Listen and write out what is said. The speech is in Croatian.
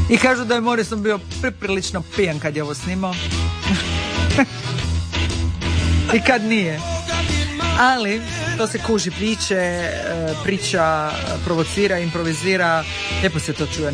I kažu da je Morrison bio prilično pijan kad je ovo snimao. I kad nije. Ali to se kuži priča provocira, improvizira, lijepo se to čuje